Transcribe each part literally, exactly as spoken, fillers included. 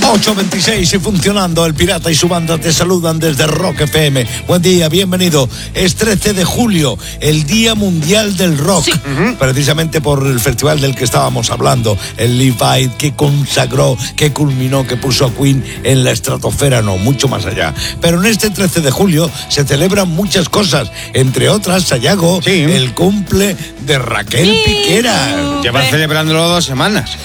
ocho veintiséis y funcionando. El Pirata y su banda te saludan desde Rock F M. Buen día, bienvenido. Es trece de julio, el Día Mundial del Rock. Sí. Uh-huh. Precisamente por el festival del que estábamos hablando, el Live Aid, que consagró, que culminó, que puso a Queen en la estratosfera, no, mucho más allá. Pero en este trece de julio se celebran muchas cosas, entre otras, Sayago, sí. el cumple de Raquel sí. Piquera. Llevan celebrándolo dos semanas.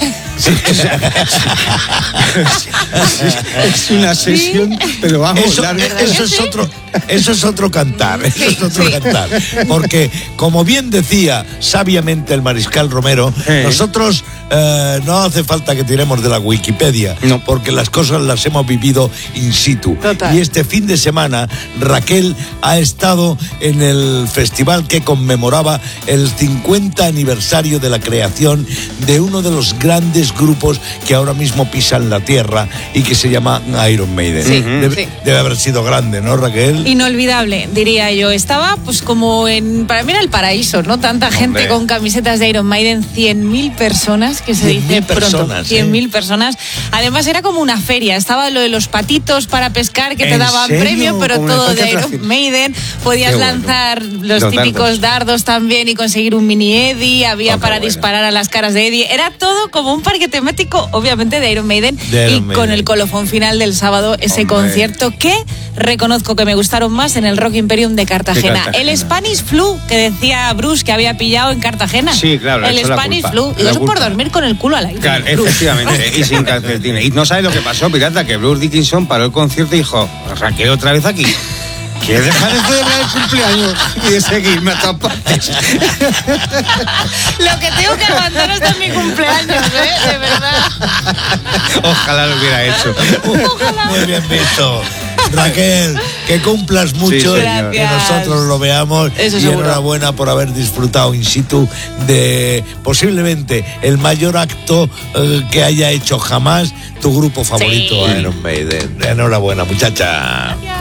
Es una sesión, sí. pero vamos, eso, eso es otro, eso es otro cantar, eso es otro sí. cantar, porque como bien decía sabiamente el mariscal Romero, sí. nosotros eh, no hace falta que tiremos de la Wikipedia, no. porque las cosas las hemos vivido in situ. Total. Y este fin de semana Raquel ha estado en el festival que conmemoraba el cincuenta aniversario de la creación de uno de los grandes grupos que ahora mismo pisan la tierra y que se llama Iron Maiden. Sí, debe, sí. debe haber sido grande, ¿no, Raquel? Inolvidable, diría yo. Estaba pues como en, para mí era el paraíso, ¿no? Tanta Hombre. gente con camisetas de Iron Maiden, cien mil personas, que se dice pronto, cien mil ¿eh? personas. Además era como una feria, estaba lo de los patitos para pescar que te daban serio? premio, pero como todo de Iron Maiden. Podías bueno. lanzar los no, típicos dardos. dardos también y conseguir un mini Eddie, había oh, para bueno. disparar a las caras de Eddie. Era todo como un parque temático, obviamente de Iron Maiden, de Iron y Maiden. Con el colofón final del sábado, ese Hombre. concierto que reconozco que me gustaron más en el Rock Imperium de Cartagena. de Cartagena. El Spanish Flu, que decía Bruce que había pillado en Cartagena. Sí, claro. El Spanish Flu. Y eso por dormir con el culo al aire. Claro, efectivamente. Y sin calcetines. Y no sabes lo que pasó, pirata, que Bruce Dickinson paró el concierto y dijo, Raquel, otra vez aquí. ¿Quieres dejar de celebrar el cumpleaños y de seguirme a todas partes? Lo que tengo que aguantar hasta mi cumpleaños, ¿eh? De verdad. Ojalá lo hubiera hecho. Ojalá. Muy bien visto. Raquel, que cumplas mucho, sí, que nosotros lo veamos. Eso y seguro. Enhorabuena por haber disfrutado in situ de posiblemente el mayor acto eh, que haya hecho jamás tu grupo favorito, sí. Iron Maiden. Enhorabuena, muchacha. Gracias.